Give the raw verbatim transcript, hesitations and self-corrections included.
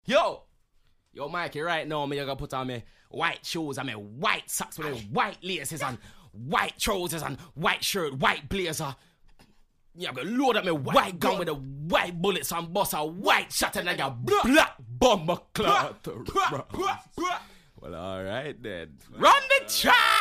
Yo! Yo, Mikey, right now, me gonna put on my white shoes and my white socks with my white laces and white trousers and white shirt, white blazer. Yeah, I'm gonna load up my white gun with the white bullets and bust a white shot and like a black bomber clout. Well, alright then. Run the track!